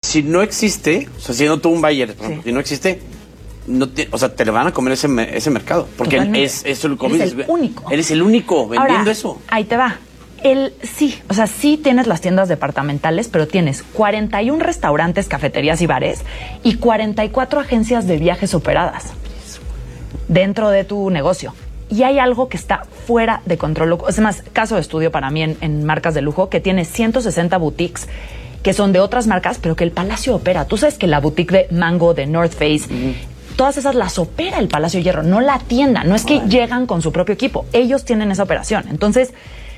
si no existe, o sea, siendo tú un buyer, por ejemplo, si no existe, o sea, te le van a comer ese mercado. Porque es el único. Él es el único vendiendo ahora, eso. Ahí te va. Sí tienes las tiendas departamentales, pero tienes 41 restaurantes, cafeterías y bares y 44 agencias de viajes operadas dentro de tu negocio. Y hay algo que está fuera de control. Es más, caso de estudio para mí en marcas de lujo, que tiene 160 boutiques que son de otras marcas, pero que el Palacio opera. Tú sabes que la boutique de Mango, de North Face, todas esas las opera el Palacio Hierro, no la tienda. No es que llegan con su propio equipo. Ellos tienen esa operación. Entonces,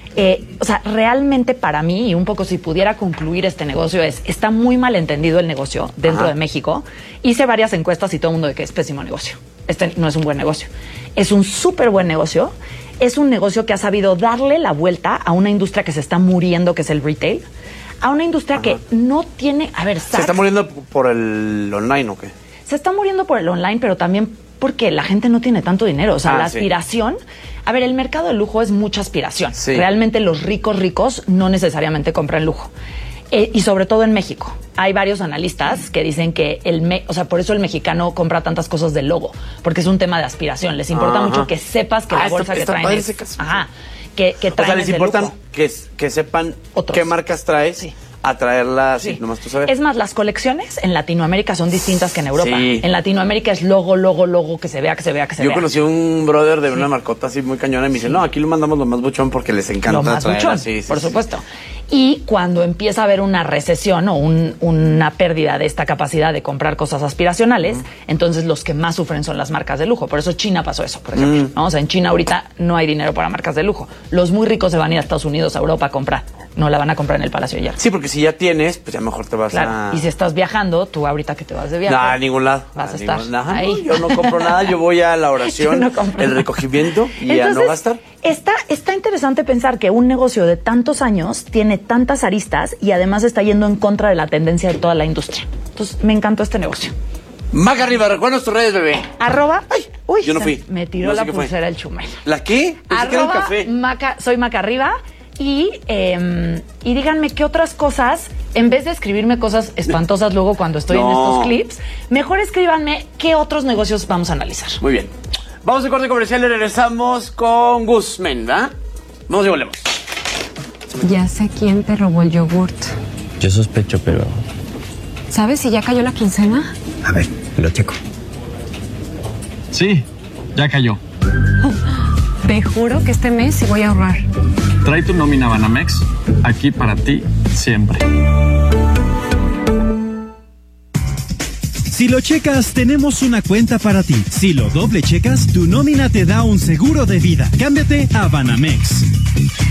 o sea, realmente para mí, y un poco si pudiera concluir este negocio, está muy mal entendido el negocio dentro de México. Hice varias encuestas y todo el mundo de que es pésimo negocio. Este no es un buen negocio. Es un súper buen negocio. Es un negocio que ha sabido darle la vuelta a una industria que se está muriendo, que es el retail, a una industria que no tiene... A ver, ¿se está muriendo por el online o qué? Se está muriendo por el online, pero también porque la gente no tiene tanto dinero. O sea, la aspiración... A ver, el mercado de lujo es mucha aspiración. Sí. Realmente los ricos no necesariamente compran lujo. Y sobre todo en México. Hay varios analistas que dicen que o sea, por eso el mexicano compra tantas cosas de lujo, porque es un tema de aspiración. Les importa mucho que sepas que la bolsa que traen es... que traen, o sea, les importa que sepan qué marcas traes. Sí. A traerlas, nomás tú sabes. Es más, las colecciones en Latinoamérica son distintas que en Europa. Sí. En Latinoamérica es logo, que se vea. Yo conocí a un brother de una marcota así muy cañona y me dice, no, aquí lo mandamos lo más buchón porque les encanta lo más buchón, por supuesto. Y cuando empieza a haber una recesión o una pérdida de esta capacidad de comprar cosas aspiracionales, entonces los que más sufren son las marcas de lujo. Por eso China pasó eso, por ejemplo. ¿No? O sea, en China ahorita no hay dinero para marcas de lujo. Los muy ricos se van a ir a Estados Unidos, a Europa a comprar. No la van a comprar en el Palacio Hierro. Sí, porque si ya tienes, pues ya mejor te vas a... Y si estás viajando, tú ahorita que te vas de viaje... No, a ningún lado. Vas a estar ahí. No, yo no compro nada, yo voy a la oración, el recogimiento y entonces, a no gastar. Está interesante pensar que un negocio de tantos años tiene tantas aristas y además está yendo en contra de la tendencia de toda la industria. Entonces, me encantó este negocio. Maca arriba, recuerdas tus redes, bebé. @ Ay, uy, yo no fui. Me tiró la pulsera el Chumel. ¿La qué? Pensé que era un café. Soy Maca arriba. Y díganme qué otras cosas, en vez de escribirme cosas espantosas luego cuando estoy en estos clips, mejor escríbanme qué otros negocios vamos a analizar. Muy bien. Vamos a corte comercial y regresamos con Guzmán, ¿verdad? Vamos y volvemos. Ya sé quién te robó el yogurt. Yo sospecho, pero... ¿Sabes si ya cayó la quincena? A ver, lo checo. Sí, ya cayó. Te juro que este mes sí voy a ahorrar. Trae tu nómina Banamex, aquí para ti siempre. Si lo checas, tenemos una cuenta para ti. Si lo doble checas, tu nómina te da un seguro de vida. Cámbiate a Banamex.